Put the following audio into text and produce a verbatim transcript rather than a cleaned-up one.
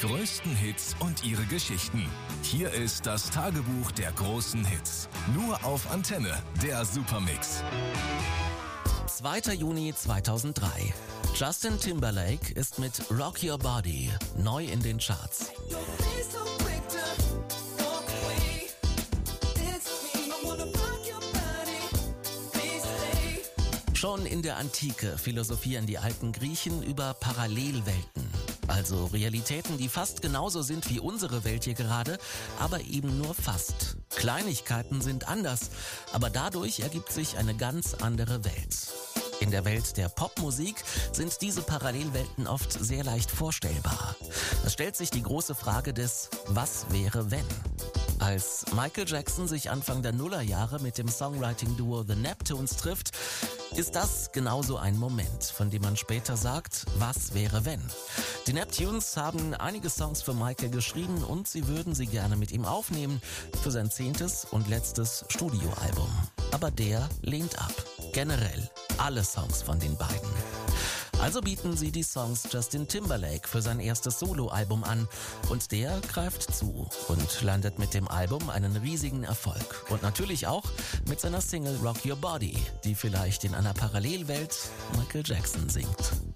größten Hits und ihre Geschichten. Hier ist das Tagebuch der großen Hits. Nur auf Antenne, der Supermix. zweiter Juni zweitausenddrei. Justin Timberlake ist mit Rock Your Body neu in den Charts. Schon in der Antike philosophieren die alten Griechen über Parallelwelten. Also Realitäten, die fast genauso sind wie unsere Welt hier gerade, aber eben nur fast. Kleinigkeiten sind anders, aber dadurch ergibt sich eine ganz andere Welt. In der Welt der Popmusik sind diese Parallelwelten oft sehr leicht vorstellbar. Es stellt sich die große Frage des Was wäre wenn? Als Michael Jackson sich Anfang der Nullerjahre mit dem Songwriting-Duo The Neptunes trifft, ist das genauso ein Moment, von dem man später sagt, was wäre wenn? Die Neptunes haben einige Songs für Michael geschrieben und sie würden sie gerne mit ihm aufnehmen für sein zehntes und letztes Studioalbum. Aber der lehnt ab. Generell alle Songs von den beiden. Also bieten sie die Songs Justin Timberlake für sein erstes Soloalbum an und der greift zu und landet mit dem Album einen riesigen Erfolg. Und natürlich auch mit seiner Single Rock Your Body, die vielleicht in einer Parallelwelt Michael Jackson singt.